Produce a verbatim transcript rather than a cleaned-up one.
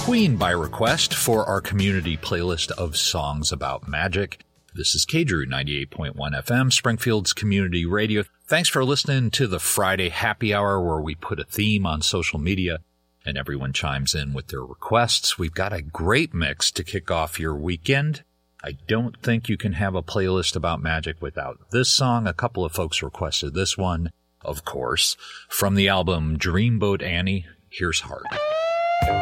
Queen by request for our community playlist of songs about magic. This is K Drew ninety-eight point one F M, Springfield's community radio. Thanks for listening to the Friday Happy Hour, where we put a theme on social media and everyone chimes in with their requests. We've got a great mix to kick off your weekend. I don't think you can have a playlist about magic without this song. A couple of folks requested this one, of course, from the album Dreamboat Annie. Here's Heart.